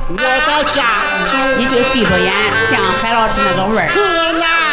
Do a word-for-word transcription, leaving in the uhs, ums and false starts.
我在家， 你就闭着眼，像海老师那个味儿。